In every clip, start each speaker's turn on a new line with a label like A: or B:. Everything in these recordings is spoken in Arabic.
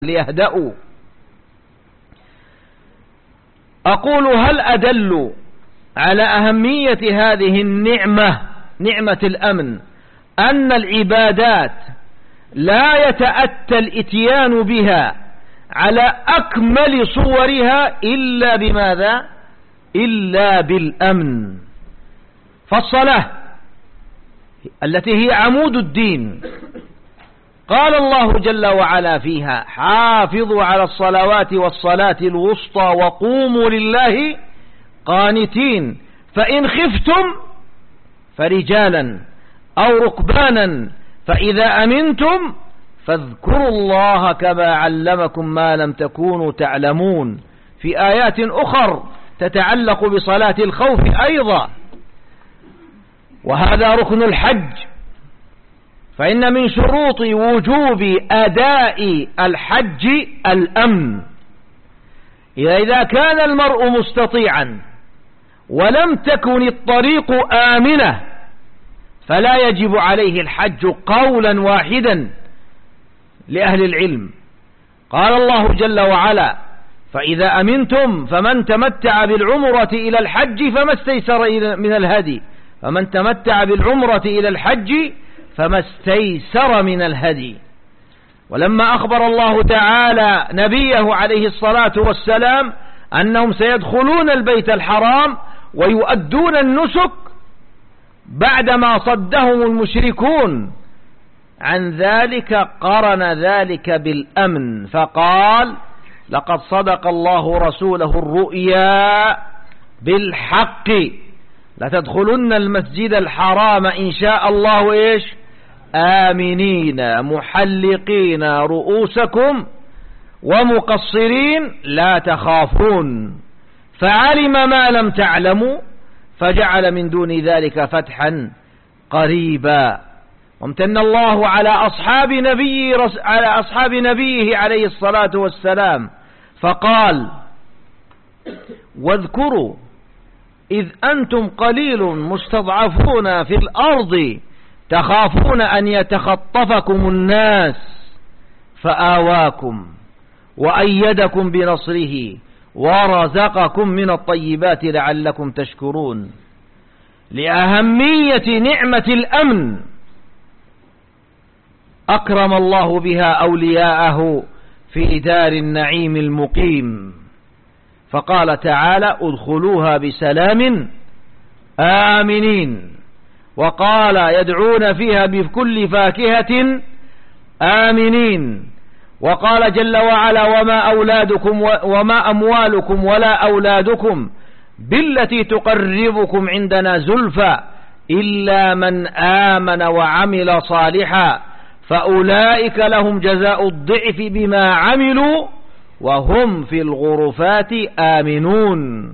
A: ليهدأوا. أقول هل أدل على أهمية هذه النعمة، نعمة الأمن، أن العبادات لا يتأتى الإتيان بها على أكمل صورها إلا بماذا؟ إلا بالأمن. فالصلاة التي هي عمود الدين قال الله جل وعلا فيها: حافظوا على الصلوات والصلاة الوسطى وقوموا لله قانتين فإن خفتم فرجالا أو ركبانا فإذا أمنتم فاذكروا الله كما علمكم ما لم تكونوا تعلمون. في آيات أخر تتعلق بصلاة الخوف أيضا. وهذا ركن الحج، فإن من شروط وجوب أداء الحج الأمن. إذا كان المرء مستطيعا ولم تكن الطريق آمنة فلا يجب عليه الحج قولا واحدا لأهل العلم. قال الله جل وعلا: فإذا أمنتم فمن تمتع بالعمرة إلى الحج فما استيسر من الهدي، فمن تمتع بالعمرة إلى الحج فما استيسر من الهدي. ولما أخبر الله تعالى نبيه عليه الصلاة والسلام أنهم سيدخلون البيت الحرام ويؤدون النسك بعدما صدهم المشركون عن ذلك، قرن ذلك بالأمن فقال: لقد صدق الله رسوله الرؤيا بالحق لتدخلن المسجد الحرام إن شاء الله إيش آمنين محلقين رؤوسكم ومقصرين لا تخافون فعلم ما لم تعلموا فجعل من دون ذلك فتحا قريبا. وامتن الله على أصحاب نبيه عليه الصلاة والسلام فقال: واذكروا إذ أنتم قليل مستضعفون في الأرض تخافون أن يتخطفكم الناس فآواكم وأيدكم بنصره ورزقكم من الطيبات لعلكم تشكرون. لأهمية نعمة الأمن أكرم الله بها أولياءه في دار النعيم المقيم، فقال تعالى: ادخلوها بسلام آمنين. وقال: يدعون فيها بكل فاكهة آمنين. وقال جل وعلا: وما أموالكم ولا أولادكم بالتي تقربكم عندنا زلفى إلا من آمن وعمل صالحا فأولئك لهم جزاء الضعف بما عملوا وهم في الغرفات آمنون.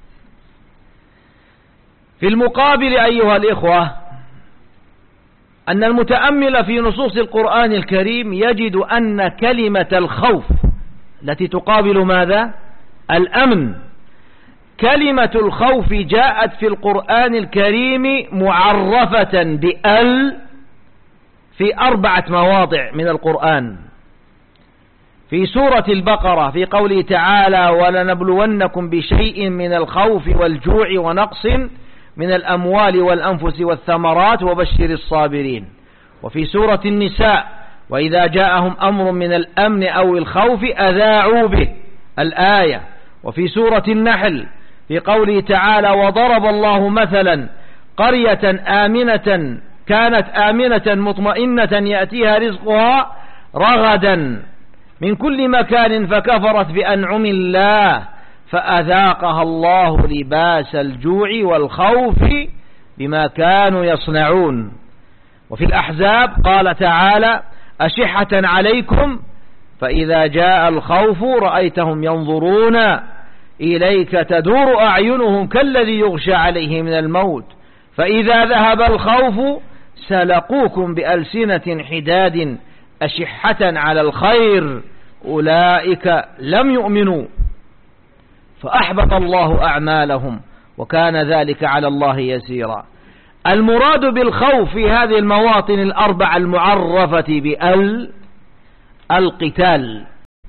A: في المقابل أيها الإخوة أن المتأمل في نصوص القرآن الكريم يجد أن كلمة الخوف التي تقابل ماذا؟ الأمن. كلمة الخوف جاءت في القرآن الكريم معرفة بأل في 4 مواضع من القرآن. في سورة البقرة في قوله تعالى: ولنبلونكم بشيء من الخوف والجوع ونقص من الأموال والأنفس والثمرات وبشر الصابرين. وفي سورة النساء: وإذا جاءهم أمر من الأمن أو الخوف أذاعوا به الآية. وفي سورة النحل في قوله تعالى: وضرب الله مثلا قرية آمنة كانت آمنة مطمئنة يأتيها رزقها رغدا من كل مكان فكفرت بأنعم الله فأذاقها الله لباس الجوع والخوف بما كانوا يصنعون. وفي الأحزاب قال تعالى: أشحة عليكم فإذا جاء الخوف رأيتهم ينظرون إليك تدور أعينهم كالذي يغشى عليه من الموت فإذا ذهب الخوف سلقوكم بألسنة حداد أشحة على الخير أولئك لم يؤمنوا فأحبط الله أعمالهم وكان ذلك على الله يسيرا. المراد بالخوف في هذه المواطن 4 المعرفة بأل القتال.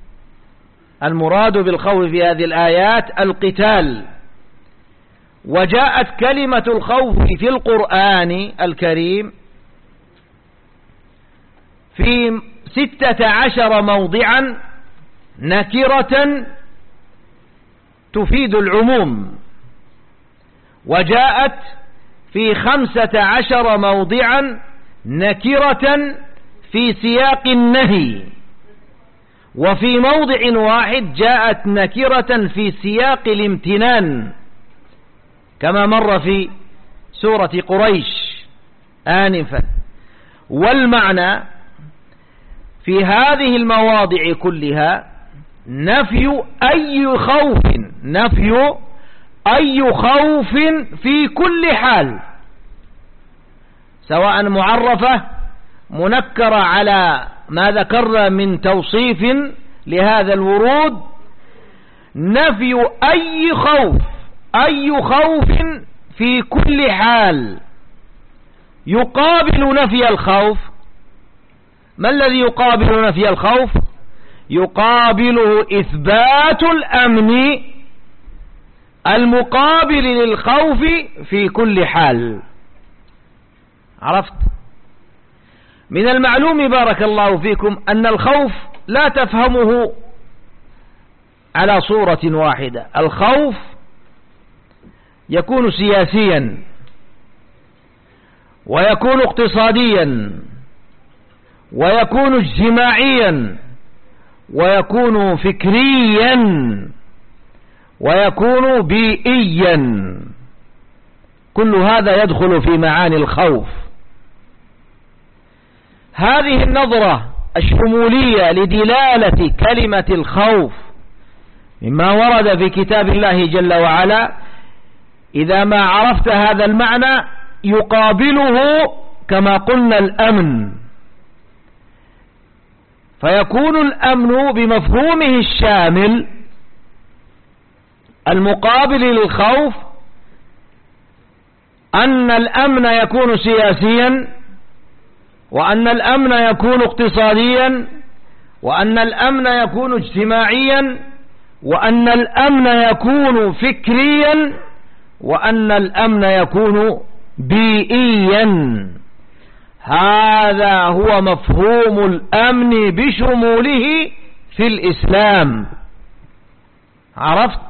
A: المراد بالخوف في هذه الآيات القتال. وجاءت كلمة الخوف في القرآن الكريم في 16 موضعا نكرة تفيد العموم، وجاءت في 15 موضعا نكرة في سياق النهي، وفي موضع واحد جاءت نكرة في سياق الامتنان كما مر في سورة قريش آنفا. والمعنى في هذه المواضع كلها نفي أي خوف في كل حال، سواء معرفة منكرة على ما ذكرنا من توصيف لهذا الورود، نفي أي خوف في كل حال. يقابل نفي الخوف، ما الذي يقابل نفي الخوف؟ يقابله إثبات الأمن المقابل للخوف في كل حال. عرفت؟ من المعلوم بارك الله فيكم أن الخوف لا تفهمه على صورة واحدة. الخوف يكون سياسيا، ويكون اقتصاديا، ويكون اجتماعيا، ويكون فكريا، ويكون بيئيا. كل هذا يدخل في معاني الخوف. هذه النظرة الشمولية لدلالة كلمة الخوف مما ورد في كتاب الله جل وعلا، إذا ما عرفت هذا المعنى يقابله كما قلنا الأمن، فيكون الأمن بمفهومه الشامل المقابل للخوف أن الأمن يكون سياسيا، وأن الأمن يكون اقتصاديا، وأن الأمن يكون اجتماعيا، وأن الأمن يكون فكريا، وأن الأمن يكون بيئيا. هذا هو مفهوم الأمن بشموله في الإسلام. عرفت؟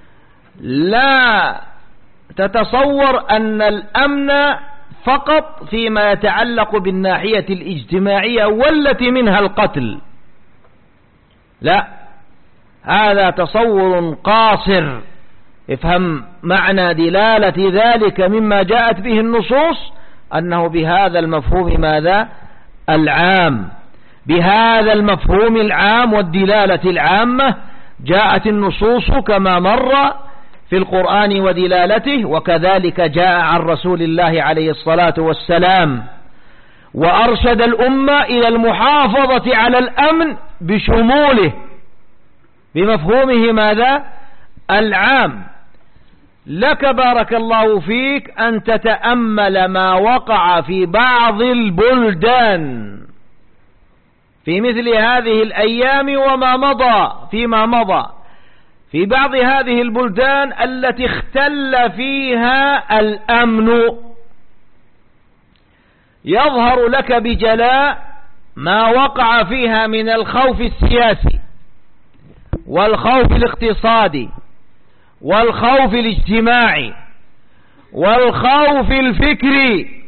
A: لا تتصور أن الأمن فقط فيما يتعلق بالناحية الاجتماعية والتي منها القتل، لا، هذا تصور قاصر. افهم معنى دلالة ذلك مما جاءت به النصوص، أنه بهذا المفهوم ماذا؟ العام. بهذا المفهوم العام والدلالة العامة جاءت النصوص كما مر في القرآن ودلالته، وكذلك جاء عن رسول الله عليه الصلاة والسلام، وأرشد الأمة إلى المحافظة على الأمن بشموله بمفهومه ماذا؟ العام. لك بارك الله فيك أن تتأمل ما وقع في بعض البلدان في مثل هذه الأيام وما مضى فيما مضى، في بعض هذه البلدان التي اختل فيها الأمن. يظهر لك بجلاء ما وقع فيها من الخوف السياسي، والخوف الاقتصادي، والخوف الاجتماعي، والخوف الفكري.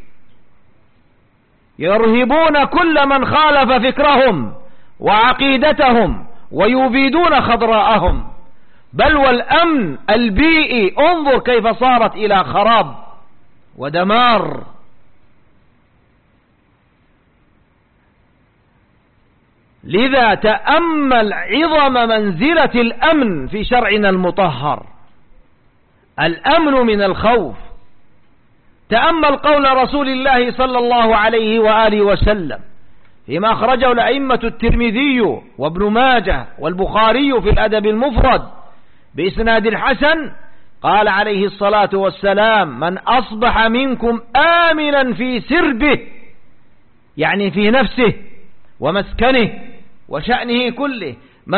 A: يرهبون كل من خالف فكرهم وعقيدتهم ويبيدون خضراءهم. بل والأمن البيئي انظر كيف صارت إلى خراب ودمار. لذا تأمل عظم منزلة الأمن في شرعنا المطهر، الأمن من الخوف. تأمل قول رسول الله صلى الله عليه وآله وسلم فيما أخرجه الأئمة الترمذي وابن ماجه والبخاري في الأدب المفرد بإسناد الحسن، قال عليه الصلاة والسلام: من أصبح منكم آمنا في سربه، يعني في نفسه ومسكنه وشأنه كله،